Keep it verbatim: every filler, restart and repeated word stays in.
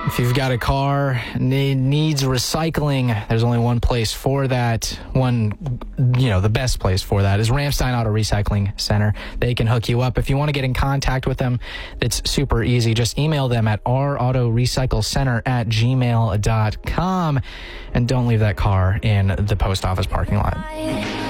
If you've got a car and it needs recycling, there's only one place for that. One, you know, the best place for that is Ramstein Auto Recycling Center. They can hook you up. If you want to get in contact with them, it's super easy. Just email them at r auto recycle center at gmail dot com. And don't leave that car in the post office parking lot.